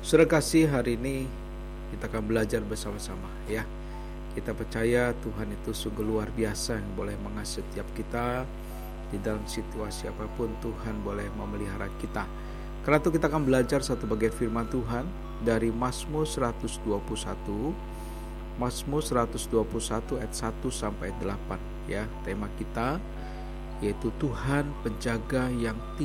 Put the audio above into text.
Saudara kasih, hari ini kita akan belajar bersama-sama ya. Kita percaya Tuhan itu sungguh luar biasa yang boleh mengasihi setiap kita. Di dalam situasi apapun Tuhan boleh memelihara kita. Karena itu kita akan belajar satu bagian firman Tuhan dari Mazmur 121. Mazmur 121 ayat 1 sampai 8 ya. Tema kita yaitu Tuhan penjaga yang